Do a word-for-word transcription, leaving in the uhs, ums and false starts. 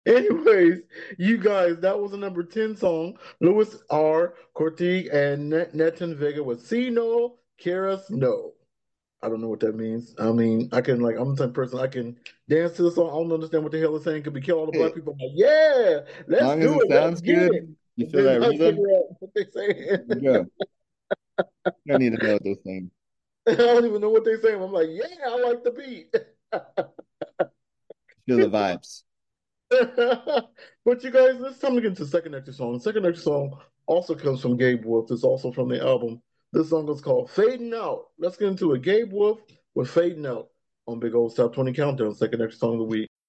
Anyways, you guys, that was the number ten song. Louis R. Cortez and Net Neton Vega with See No, Keras No. I don't know what that means. I mean, I can like I'm the type of person I can dance to the song. I don't understand what the hell it's saying. Could be kill all the black Hey, people. I'm like, yeah, as let's long as do it it. Let's sounds get it. good, you And feel then that I rhythm, figure out what they're saying. yeah, I need to know what they're saying. I don't even know what they're saying. I'm like, yeah, I like the beat. Feel the vibes. But you guys, it's time to get into the second extra song. The second extra song also comes from Gabe Wolf. It's also from the album. This song is called Fading Out. Let's get into it. Gabe Wolf with Fading Out on Big Old Top twenty Countdown, second extra song of the week.